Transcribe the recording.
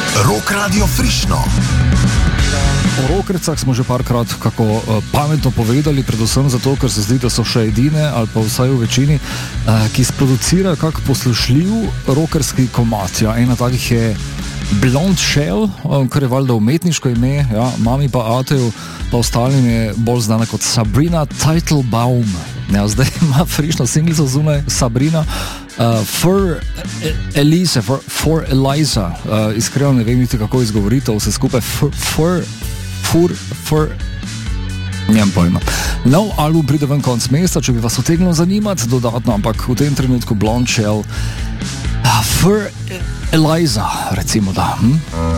Rock Radio Frišno. O rokercah smo že parkrat kako pametno povedali, predvsem zato, ker se zdi, da so še edine, ali pa vsaj v večini, ki sproducirajo kak poslušljiv rokerski komad. Ja, ena takih je Blonde Shell, kar je valjda umetniško ime, ja, mami pa Ateju, pa ostalim je bolj znana kot Sabrina Teitelbaum. Ja, zdaj ima frišno singlico zunaj Sabrina. For Eliza, iskreno ne vem niti kako izgovorite vse skupaj. Njem pojma. Nov album pride ven konc meseca, če bi vas utegnilo zanimati dodatno, ampak v tem trenutku Blonde Shell. For Eliza, recimo da.